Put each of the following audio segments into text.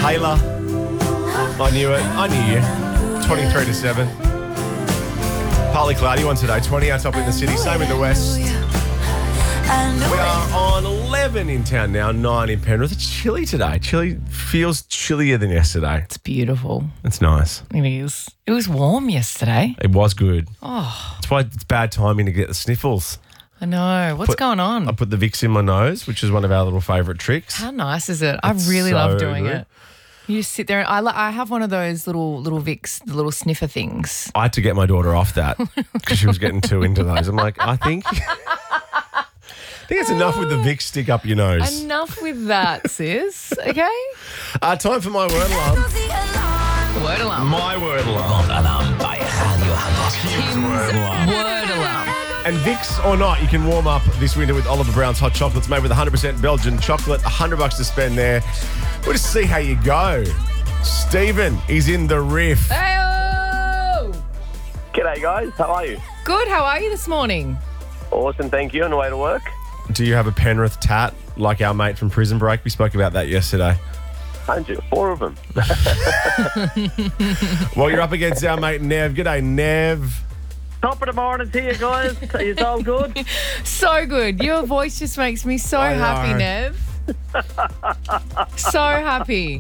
Taylor. I knew it. I knew you. 23 to 7. Partly cloudy one today. 20 out top in the city. Same in the west. We are on 11 in town now. 9 in Penrith. It's chilly today. Chilly feels chillier than yesterday. It's beautiful. It's nice. It is. It was warm yesterday. It was good. Oh, That's why it's bad timing to get the sniffles. I know. What's going on? I put the Vicks in my nose, which is one of our little favourite tricks. How nice is it? I It's really so love doing good. it. You just sit there. And I have one of those little Vicks, the little sniffer things. I had to get my daughter off that because she was getting too into those. I'm like, I think it's enough with the Vicks stick up your nose. Enough with that, sis. Okay? Time for my word alarm. Word alarm. My word alarm. Tim's word alarm. And Vicks or not, you can warm up this winter with Oliver Brown's hot chocolates made with 100% Belgian chocolate. $100 to spend there. We'll just see how you go. Stephen is in the riff. Hey-o! G'day, guys. How are you? Good. How are you this morning? Awesome, thank you. On the way to work? Do you have a Penrith tat like our mate from Prison Break? We spoke about that yesterday. 4 of them. Well, you're up against our mate Nev. G'day, Nev. Top of the morning to you guys. It's all good? So good. Your voice just makes me so I happy, know. Nev. So happy.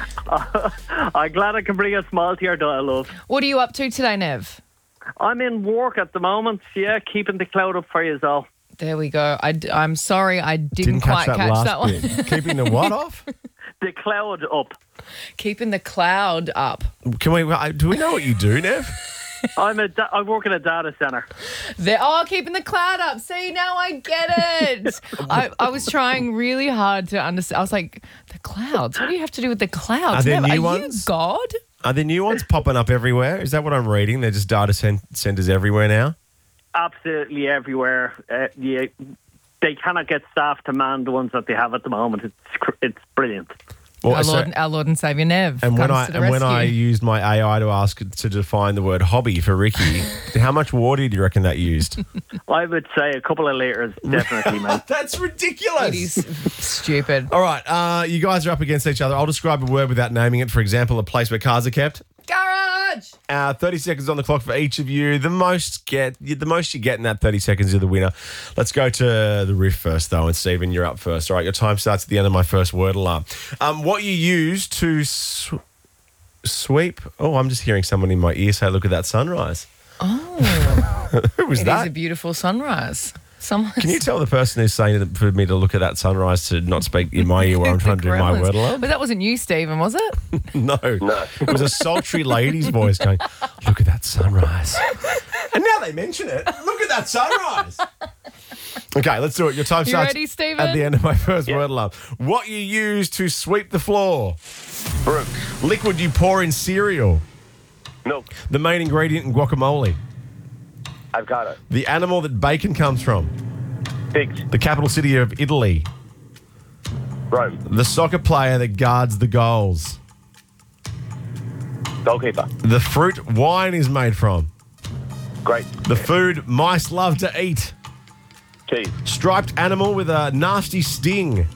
I'm glad I can bring a smile to your dial, love. What are you up to today, Nev? I'm in work at the moment. Yeah, keeping the cloud up for you all. There we go. I'm sorry I didn't quite catch last that one. bit. Keeping the what off? The cloud up. Keeping the cloud up. Do we know what you do, Nev? I work in a data center. Keeping the cloud up. See, now I get it. I was trying really hard to understand. I was like, the clouds? What do you have to do with the clouds? Are there Nev, new are ones? you God? Are there new ones popping up everywhere? Is that what I'm reading? They're just data centers everywhere now? Absolutely everywhere. Yeah, they cannot get staff to man the ones that they have at the moment. It's brilliant. Well, Our Lord and Saviour Nev. And when comes to the when I rescue. used my AI to ask it to define the word hobby for Ricky, how much water do you reckon that used? I would say a couple of litres, definitely, mate. That's ridiculous. It is stupid. All right, you guys are up against each other. I'll describe a word without naming it. For example, a place where cars are kept. Garage! 30 seconds on the clock for each of you. The most you get in that 30 seconds, you're the winner. Let's go to the riff first, though. And Stephen, you're up first. All right, your time starts at the end of my first word alarm. What you use to sweep... Oh, I'm just hearing someone in my ear say, look at that sunrise. Oh. Who was It that? is a beautiful sunrise. Can you tell the person who's saying that for me to look at that sunrise to not speak in my ear while I'm trying to do my word alarm? But that wasn't you, Stephen, was it? No. It was a sultry lady's voice going, look at that sunrise. And now they mention it. Look at that sunrise. Okay, let's do it. Your time You starts ready, Stephen? at the end of my first word alarm. What you use to sweep the floor. Broom. Liquid you pour in cereal. Milk. The main ingredient in guacamole. Avocado. The animal that bacon comes from. Pigs. The capital city of Italy. Rome. The soccer player that guards the goals. Goalkeeper. The fruit wine is made from. Great. The food mice love to eat. Cheese. Striped animal with a nasty sting.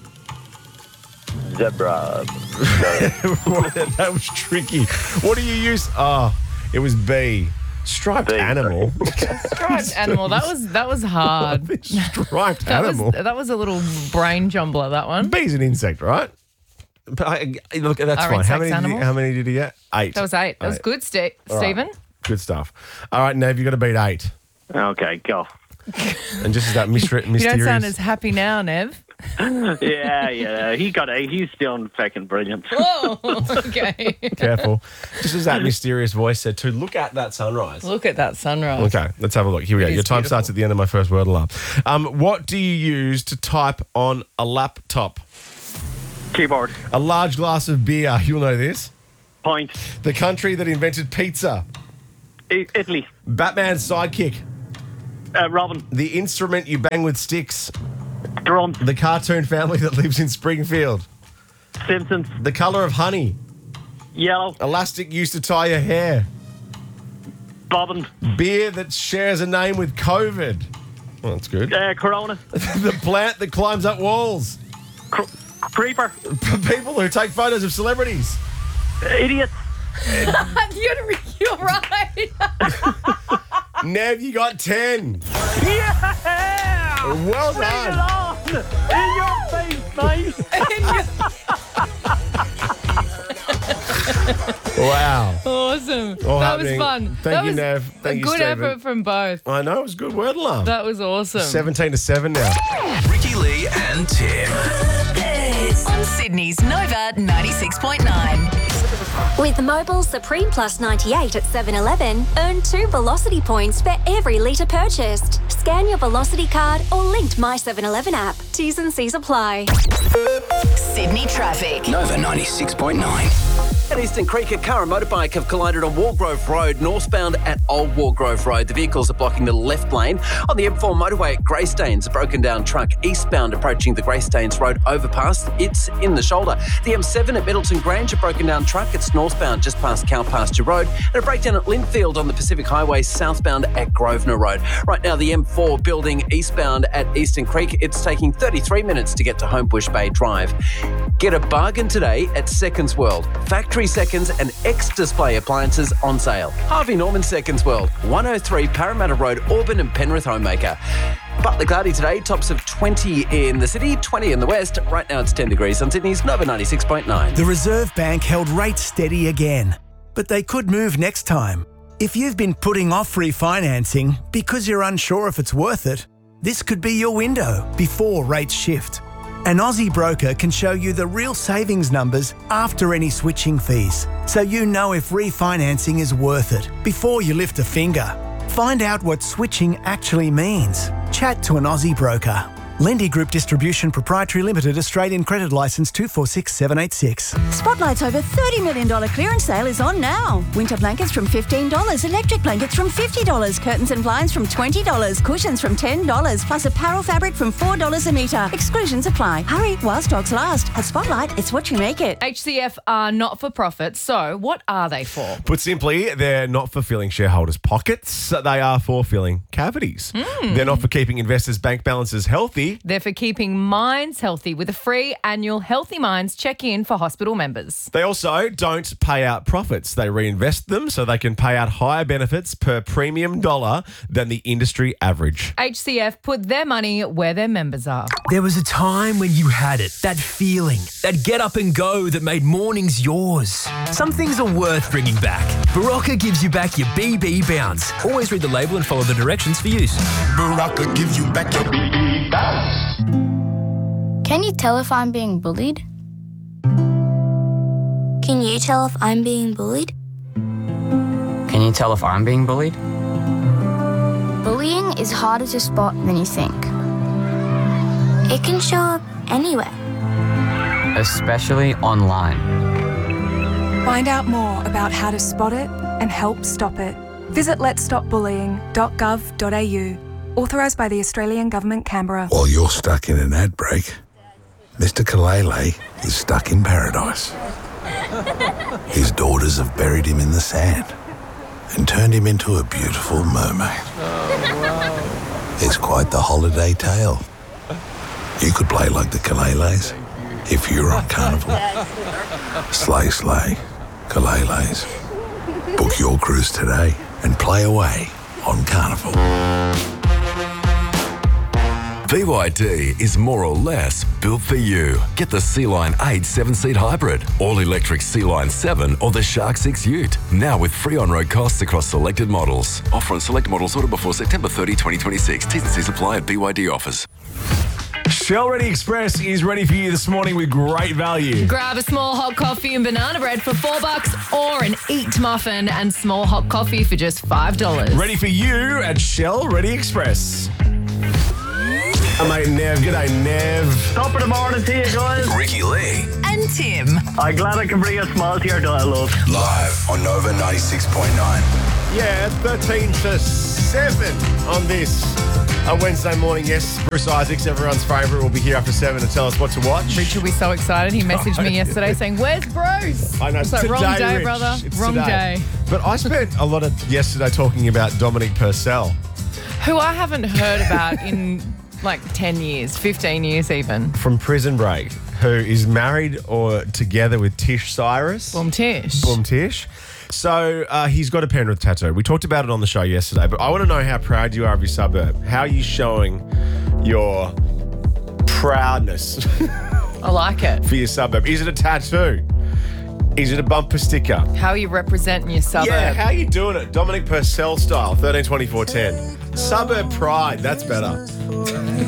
Zebra. That was tricky. What do you use? Oh, it was B. Striped B. animal. Striped animal. That was hard. Striped That animal. was a little brain jumbler, that one. B's an insect, right? But look, that's Are fine. insects animals? How many did you get? 8. That was 8. That was good, Stephen. Good stuff. All right, Nev, you got to beat 8. Okay, go. And just as that mysterious. You don't sound as happy now, Nev. Yeah. He got 8. He's doing fucking brilliant. Oh, okay. Careful. Just as that mysterious voice said to look at that sunrise. Look at that sunrise. Okay, let's have a look. Here we go. It is Your time beautiful. starts at the end of my first word alarm. What do you use to type on a laptop? Keyboard. A large glass of beer. You'll know this. Point. The country that invented pizza. Italy. Batman's sidekick. Robin. The instrument you bang with sticks. Drum. The cartoon family that lives in Springfield. Simpsons. The colour of honey. Yellow. Elastic used to tie your hair. Bobbin. Beer that shares a name with COVID. Well, that's good. Corona. The plant that climbs up walls. Creeper. People who take photos of celebrities. Idiots. You're right. Nev, you got 10. Yeah! Well Bring it done. on! In your face, mate! Wow. Awesome. All that was happening. fun. Thank that you, was Nev. Thank you, good Stephen. effort from both. I know, it was a good word alarm. That was awesome. 17-7 now. Ricky Lee and Tim. On Sydney's Nova 96.9. With Mobile Supreme Plus 98 at 7-Eleven, earn 2 Velocity points for every litre purchased. Scan your Velocity card or linked My 7-Eleven app. T's and C's apply. Sydney traffic. Nova 96.9. At Eastern Creek, a car and motorbike have collided on Wargrove Road, northbound at Old Wargrove Road. The vehicles are blocking the left lane. On the M4 motorway at Greystanes, a broken down truck eastbound approaching the Greystanes Road overpass. It's in the shoulder. The M7 at Middleton Grange, a broken down truck. It's northbound just past Cow Pasture Road. And a breakdown at Linfield on the Pacific Highway southbound at Grosvenor Road. Right now, the M4 building eastbound at Eastern Creek. It's taking 33 minutes to get to Homebush Bay Drive. Get a bargain today at Seconds World. Factory Seconds and X-Display appliances on sale. Harvey Norman Seconds World, 103 Parramatta Road, Auburn and Penrith Homemaker. But the cloudy today, tops of 20 in the city, 20 in the west. Right now it's 10 degrees on Sydney's Nova 96.9. The Reserve Bank held rates steady again, but they could move next time. If you've been putting off refinancing because you're unsure if it's worth it, this could be your window before rates shift. An Aussie broker can show you the real savings numbers after any switching fees, so you know if refinancing is worth it before you lift a finger. Find out what switching actually means. Chat to an Aussie broker. Lendy Group Distribution Proprietary Limited, Australian Credit Licence 246786. Spotlight's over $30 million clearance sale is on now. Winter blankets from $15, electric blankets from $50, curtains and blinds from $20, cushions from $10, plus apparel fabric from $4 a metre. Exclusions apply. Hurry while stocks last. At Spotlight, it's what you make it. HCF are not for profit, so what are they for? Put simply, they're not for filling shareholders' pockets. They are for filling cavities. They're not for keeping investors' bank balances healthy. They're for keeping minds healthy with a free annual Healthy Minds check-in for hospital members. They also don't pay out profits. They reinvest them so they can pay out higher benefits per premium dollar than the industry average. HCF put their money where their members are. There was a time when you had it, that feeling, that get up and go that made mornings yours. Some things are worth bringing back. Barocca gives you back your BB bounce. Always read the label and follow the directions for use. Barocca gives you back your BB bounce. Can you tell if I'm being bullied? Can you tell if I'm being bullied? Can you tell if I'm being bullied? Bullying is harder to spot than you think. It can show up anywhere. Especially online. Find out more about how to spot it and help stop it. Visit letsstopbullying.gov.au. Authorised by the Australian Government, Canberra. While you're stuck in an ad break, Mr. Kalele is stuck in paradise. His daughters have buried him in the sand and turned him into a beautiful mermaid. It's quite the holiday tale. You could play like the Kaleles if you're on Carnival. Slay, slay, Kaleles. Book your cruise today and play away on Carnival. BYD is more or less built for you. Get the Sea-Line 8 7-seat hybrid, all-electric Sea-Line 7 or the Shark 6 Ute. Now with free on-road costs across selected models. Offer on select models ordered before September 30, 2026. T's and C's apply at BYD offers. Shell Ready Express is ready for you this morning with great value. Grab a small hot coffee and banana bread for $4 or an Eat muffin and small hot coffee for just $5. Ready for you at Shell Ready Express. Mate Nev, g'day Nev. Top of the morning to you guys. Ricky Lee And Tim. I'm glad I can bring a smile to your dial, love. live on Nova 96.9. Yeah, 13 to 7 on this Wednesday morning. Yes, Bruce Isaacs, everyone's favourite, will be here after 7 to tell us what to watch. Rich will be so excited. He messaged me yesterday saying, "Where's Bruce?" I know. It's like, wrong day, Rich. brother. It's Wrong today. day. But I spent a lot of yesterday talking about Dominic Purcell. Who I haven't heard about in like 10 years, 15 years even. From Prison Break. who is married or together with Tish Cyrus. Boom Tish. Boom Tish. So he's got a Penrith tattoo. We talked about it on the show yesterday, but I want to know how proud you are of your suburb. How are you showing your proudness I like it. for your suburb? Is it a tattoo? Is it a bumper sticker? How are you representing your suburb? Yeah, how are you doing it? Dominic Purcell style, 13 24 10. Suburb pride, that's better.